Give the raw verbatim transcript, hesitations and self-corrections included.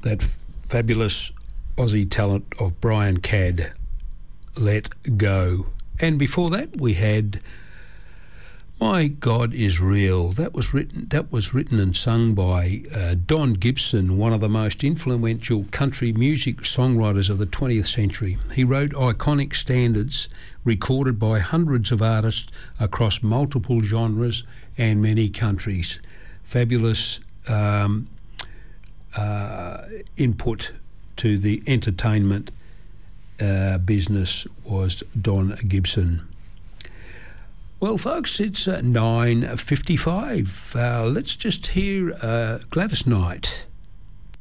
that f- fabulous Aussie talent of Brian Cadd, Let Go. And before that we had My God Is Real. That was written that was written and sung by uh, Don Gibson, one of the most influential country music songwriters of the twentieth century. He wrote iconic standards recorded by hundreds of artists across multiple genres and many countries. Fabulous um, uh, input to the entertainment uh, business was Don Gibson. Well, folks, it's uh, nine fifty-five. Uh, let's just hear uh, Gladys Knight.